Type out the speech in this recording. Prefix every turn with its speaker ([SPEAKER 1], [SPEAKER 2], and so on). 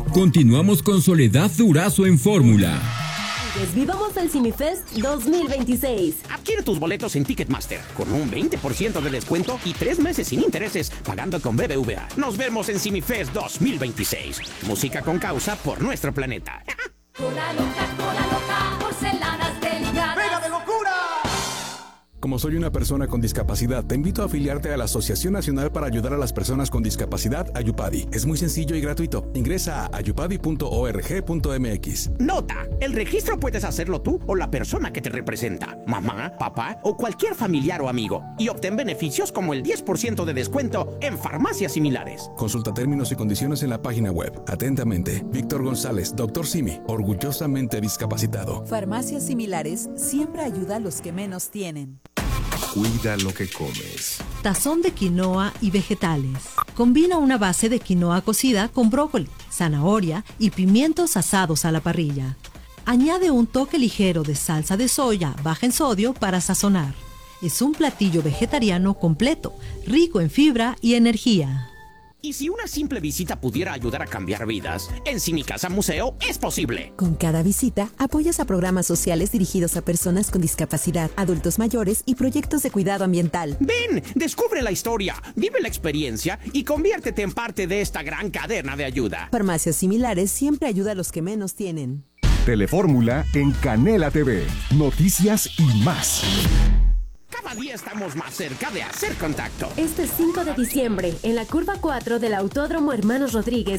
[SPEAKER 1] Continuamos con Soledad Durazo en Fórmula.
[SPEAKER 2] Vivamos el CineFest 2026.
[SPEAKER 3] Adquiere tus boletos en Ticketmaster con un 20% de descuento y 3 meses sin intereses pagando con BBVA. Nos vemos en CineFest 2026. Música con causa por nuestro planeta.
[SPEAKER 4] Cola loca, porcelanas delicadas.
[SPEAKER 5] ¡Pega de locura!
[SPEAKER 6] Como soy una persona con discapacidad, te invito a afiliarte a la Asociación Nacional para Ayudar a las Personas con Discapacidad, Ayupadi. Es muy sencillo y gratuito. Ingresa a ayupadi.org.mx.
[SPEAKER 3] Nota: el registro puedes hacerlo tú o la persona que te representa, mamá, papá o cualquier familiar o amigo, y obtén beneficios como el 10% de descuento en farmacias similares.
[SPEAKER 6] Consulta términos y condiciones en la página web. Atentamente, Víctor González, Dr. Simi, orgullosamente discapacitado.
[SPEAKER 7] Farmacias Similares siempre ayuda a los que menos tienen.
[SPEAKER 8] Cuida lo que comes.
[SPEAKER 9] Tazón de quinoa y vegetales. Combina una base de quinoa cocida con brócoli, zanahoria y pimientos asados a la parrilla. Añade un toque ligero de salsa de soya baja en sodio para sazonar. Es un platillo vegetariano completo, rico en fibra y energía.
[SPEAKER 3] Y si una simple visita pudiera ayudar a cambiar vidas, en Cinicasa Museo es posible.
[SPEAKER 10] Con cada visita, apoyas a programas sociales dirigidos a personas con discapacidad, adultos mayores y proyectos de cuidado ambiental.
[SPEAKER 3] Ven, descubre la historia, vive la experiencia y conviértete en parte de esta gran cadena de ayuda.
[SPEAKER 10] Farmacias Similares siempre ayuda a los que menos tienen.
[SPEAKER 8] Telefórmula en Canela TV. Noticias y más.
[SPEAKER 3] Cada día estamos más cerca de hacer contacto.
[SPEAKER 2] Este 5 de diciembre, en la curva 4 del Autódromo Hermanos Rodríguez,